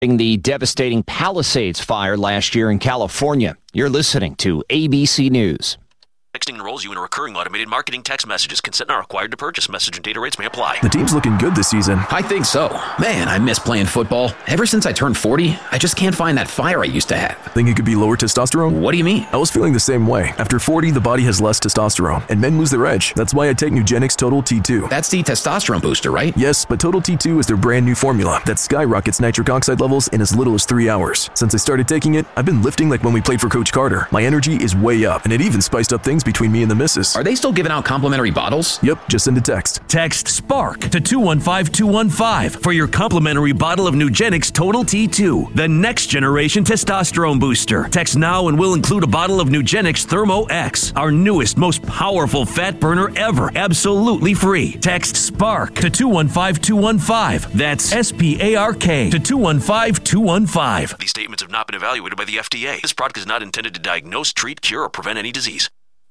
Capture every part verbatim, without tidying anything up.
The devastating Palisades fire last year in California. You're listening to A B C News. Texting enrolls you in a recurring automated marketing text messages. Consent not required to purchase. Message and data rates may apply. The team's looking good this season. I think so. Man, I miss playing football. Ever since I turned forty, I just can't find that fire I used to have. Think it could be lower testosterone? What do you mean? I was feeling the same way. After forty, the body has less testosterone, and men lose their edge. That's why I take Nugenix Total T two. That's the testosterone booster, right? Yes, but Total T two is their brand new formula that skyrockets nitric oxide levels in as little as three hours. Since I started taking it, I've been lifting like when we played for Coach Carter. My energy is way up, and it even spiced up things between me and the missus. Are they still giving out complimentary bottles? Yep, just send a text. Text SPARK to two one five two one five for your complimentary bottle of Nugenix Total T two, the next generation testosterone booster. Text now and we'll include a bottle of Nugenix Thermo X, our newest, most powerful fat burner ever, absolutely free. Text SPARK to two one five two one five. That's S P A R K to two one five two one five. These statements have not been evaluated by the F D A. This product is not intended to diagnose, treat, cure, or prevent any disease.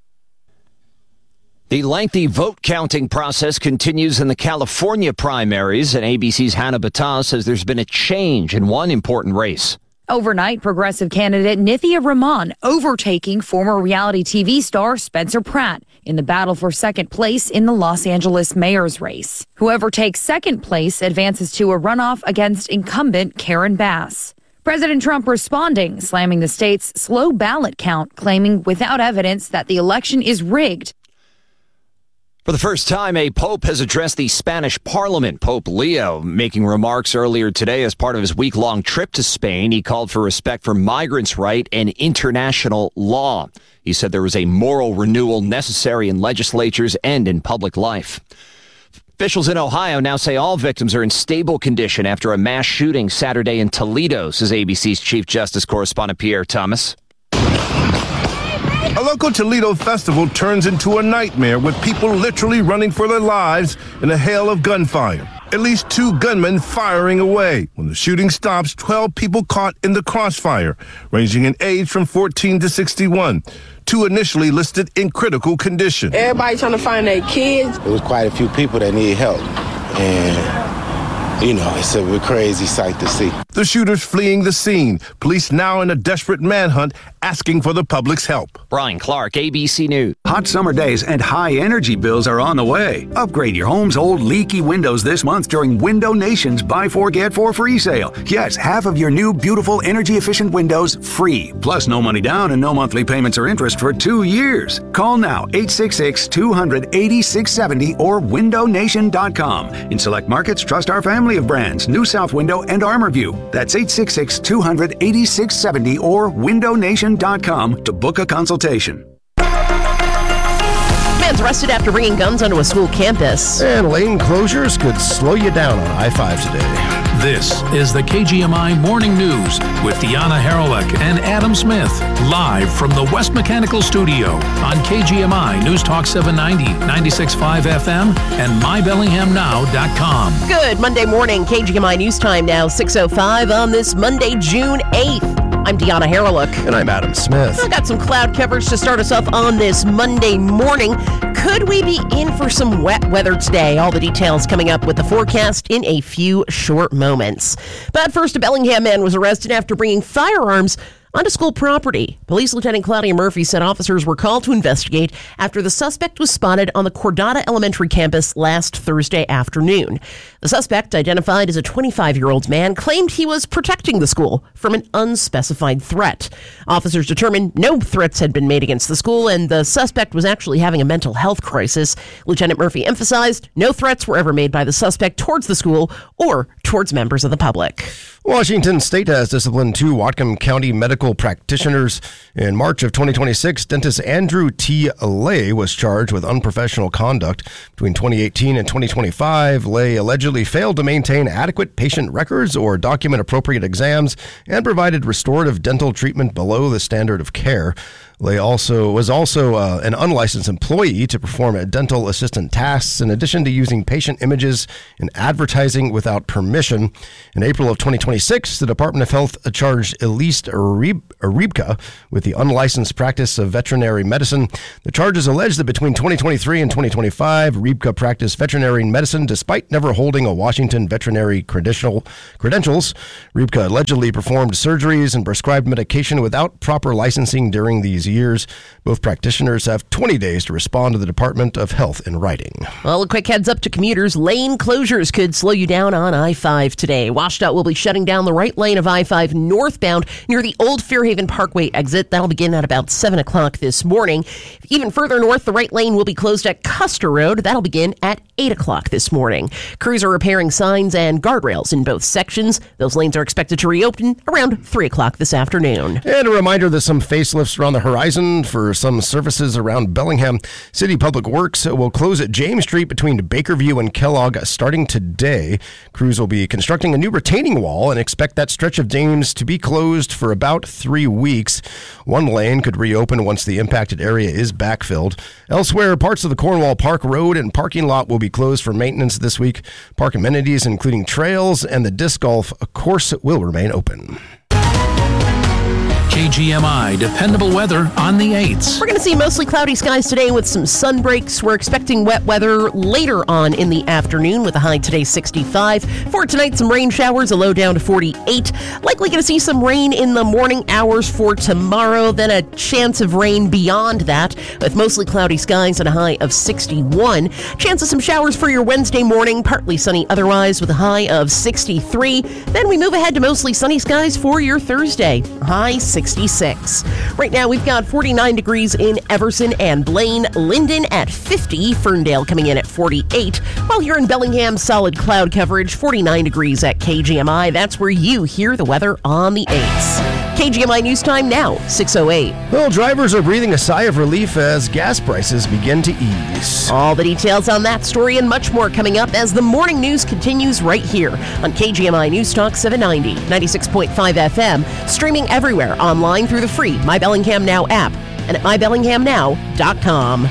The lengthy vote counting process continues in the California primaries, and A B C's Hannah Battah says there's been a change in one important race. Overnight, progressive candidate Nithya Rahman overtaking former reality T V star Spencer Pratt in the battle for second place in the Los Angeles mayor's race. Whoever takes second place advances to a runoff against incumbent Karen Bass. President Trump responding, slamming the state's slow ballot count, claiming without evidence that the election is rigged. For the first time, a pope has addressed the Spanish parliament. Pope Leo making remarks earlier today as part of his week-long trip to Spain. He called for respect for migrants' rights and international law. He said there was a moral renewal necessary in legislatures and in public life. Officials in Ohio now say all victims are in stable condition after a mass shooting Saturday in Toledo, says A B C's Chief Justice correspondent Pierre Thomas. A local Toledo festival turns into a nightmare with people literally running for their lives in a hail of gunfire. At least two gunmen firing away. When the shooting stops, twelve people caught in the crossfire, ranging in age from fourteen to sixty-one. Two initially listed in critical condition. Everybody trying to find their kids. There was quite a few people that need help. And, you know, it's a crazy sight to see. The shooters fleeing the scene. Police now in a desperate manhunt asking for the public's help. Brian Clark, A B C News. Hot summer days and high energy bills are on the way. Upgrade your home's old leaky windows this month during Window Nation's Buy Four Get Four free sale. Yes, half of your new beautiful energy efficient windows free. Plus no money down and no monthly payments or interest for two years. Call now eight six six, two hundred, eighty-six seventy or window nation dot com. In select markets, trust our family of brands, New South Window and Armorview. That's eight six six, two hundred, eighty-six seventy or window nation dot com to book a consultation. Man's arrested after bringing guns onto a school campus. And lane closures could slow you down on I five today. This is the K G M I Morning News with Deanna Haralick and Adam Smith, live from the West Mechanical Studio on K G M I News Talk seven ninety, ninety-six point five F M, and my bellingham now dot com. Good Monday morning, K G M I News Time now, six oh five on this Monday, June eighth. I'm Deanna Haralick. And I'm Adam Smith. I've got some cloud coverage to start us off on this Monday morning. Could we be in for some wet weather today? All the details coming up with the forecast in a few short moments. But first, a Bellingham man was arrested after bringing firearms onto school property. Police Lieutenant Claudia Murphy said officers were called to investigate after the suspect was spotted on the Cordata Elementary campus last Thursday afternoon. The suspect, identified as a twenty-five-year-old man, claimed he was protecting the school from an unspecified threat. Officers determined no threats had been made against the school, and the suspect was actually having a mental health crisis. Lieutenant Murphy emphasized no threats were ever made by the suspect towards the school or towards members of the public. Washington State has disciplined two Whatcom County medical practitioners. In March of twenty twenty-six, dentist Andrew T. Lay was charged with unprofessional conduct. Between twenty eighteen and twenty twenty-five, Lay allegedly failed to maintain adequate patient records or document appropriate exams and provided restorative dental treatment below the standard of care. Lay also was also uh, an unlicensed employee to perform dental assistant tasks in addition to using patient images in advertising without permission. In April of twenty twenty-five, twenty-six, the Department of Health charged Elise Rybka with the unlicensed practice of veterinary medicine. The charges allege that between twenty twenty-three and twenty twenty-five, Rybka practiced veterinary medicine despite never holding a Washington veterinary credential, credentials. Rybka allegedly performed surgeries and prescribed medication without proper licensing during these years. Both practitioners have twenty days to respond to the Department of Health in writing. Well, a quick heads up to commuters. Lane closures could slow you down on I five today. WashDOT will be shutting down the right lane of I five northbound near the old Fairhaven Parkway exit. That'll begin at about seven o'clock this morning. Even further north, the right lane will be closed at Custer Road. That'll begin at eight o'clock this morning. Crews are repairing signs and guardrails in both sections. Those lanes are expected to reopen around three o'clock this afternoon. And a reminder that some facelifts are on the horizon for some services around Bellingham. City Public Works will close at James Street between Bakerview and Kellogg starting today. Crews will be constructing a new retaining wall and expect that stretch of James to be closed for about three weeks. One lane could reopen once the impacted area is backfilled. Elsewhere, parts of the Cornwall Park Road and parking lot will be closed for maintenance this week. Park amenities, including trails and the disc golf course, will remain open. K G M I dependable weather on the eights. We're going to see mostly cloudy skies today with some sun breaks. We're expecting wet weather later on in the afternoon with a high today sixty-five. For tonight, some rain showers, a low down to forty-eight. Likely going to see some rain in the morning hours for tomorrow, then a chance of rain beyond that with mostly cloudy skies and a high of sixty-one. Chance of some showers for your Wednesday morning, partly sunny otherwise with a high of sixty-three. Then we move ahead to mostly sunny skies for your Thursday, high sixty-six. Right now, we've got forty-nine degrees in Everson and Blaine, Linden at fifty, Ferndale coming in at forty-eight, while here in Bellingham, solid cloud coverage, forty-nine degrees at K G M I. That's where you hear the weather on the eights. K G M I News Time now, six oh eight. Well, drivers are breathing a sigh of relief as gas prices begin to ease. All the details on that story and much more coming up as the morning news continues right here on K G M I News Talk seven ninety, ninety-six point five F M, streaming everywhere online through the free My Bellingham Now app and at my bellingham now dot com.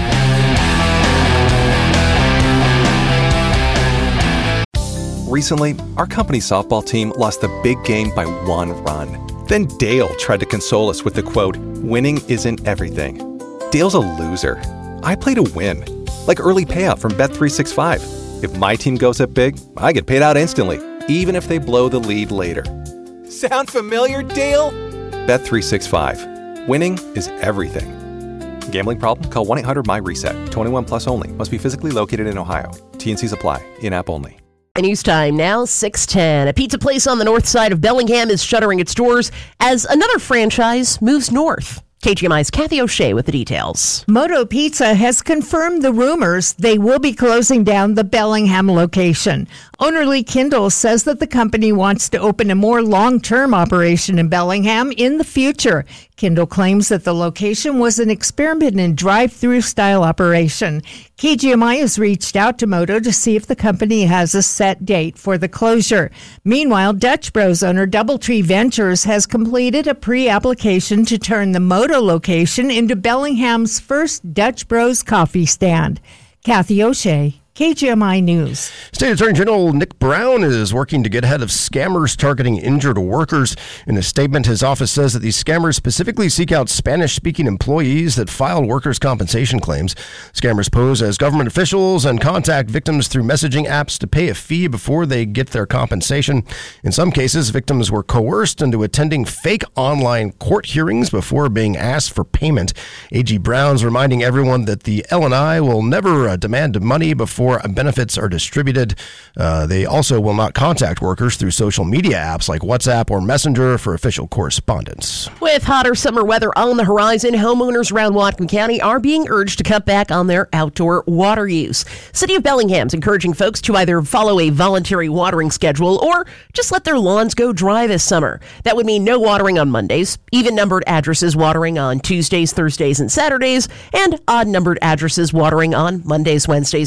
Recently, our company softball team lost the big game by one run. Then Dale tried to console us with the quote, "Winning isn't everything." Dale's a loser. I play to win, like early payout from Bet three sixty-five. If my team goes up big, I get paid out instantly, even if they blow the lead later. Sound familiar, Dale? Bet three sixty-five. Winning is everything. Gambling problem? Call one eight hundred M Y reset. twenty-one plus only. Must be physically located in Ohio. T N Cs apply. In-app only. News time now, six ten. A pizza place on the north side of Bellingham is shuttering its doors as another franchise moves north. K G M I's Kathy O'Shea with the details. Moto Pizza has confirmed the rumors they will be closing down the Bellingham location. Owner Lee Kindle says that the company wants to open a more long-term operation in Bellingham in the future. Kindle claims that the location was an experiment in drive-through style operation. K G M I has reached out to Moto to see if the company has a set date for the closure. Meanwhile, Dutch Bros owner Doubletree Ventures has completed a pre-application to turn the Moto location into Bellingham's first Dutch Bros coffee stand. Kathy O'Shea, K G M I News. State Attorney General Nick Brown is working to get ahead of scammers targeting injured workers. In a statement, his office says that these scammers specifically seek out Spanish-speaking employees that file workers' compensation claims. Scammers pose as government officials and contact victims through messaging apps to pay a fee before they get their compensation. In some cases, victims were coerced into attending fake online court hearings before being asked for payment. A G Brown's reminding everyone that the L and I will never uh, demand money before benefits are distributed. Uh, they also will not contact workers through social media apps like WhatsApp or Messenger for official correspondence. With hotter summer weather on the horizon, homeowners around Whatcom County are being urged to cut back on their outdoor water use. City of Bellingham's encouraging folks to either follow a voluntary watering schedule or just let their lawns go dry this summer. That would mean no watering on Mondays, even-numbered addresses watering on Tuesdays, Thursdays, and Saturdays, and odd-numbered addresses watering on Mondays, Wednesdays, and Fridays.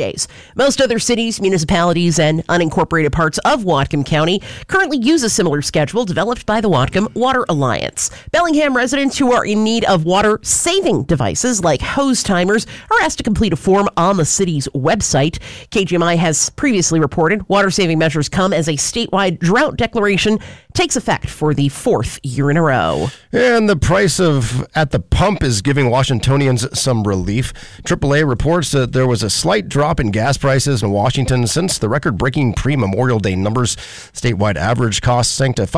days. Most other cities, municipalities, and unincorporated parts of Whatcom County currently use a similar schedule developed by the Whatcom Water Alliance. Bellingham residents who are in need of water-saving devices like hose timers are asked to complete a form on the city's website. K G M I has previously reported water-saving measures come as a statewide drought declaration takes effect for the fourth year in a row. And the price of at the pump is giving Washingtonians some relief. triple A reports that there was a slight drop in gas prices in Washington since the record-breaking pre-Memorial Day numbers. Statewide average costs sank to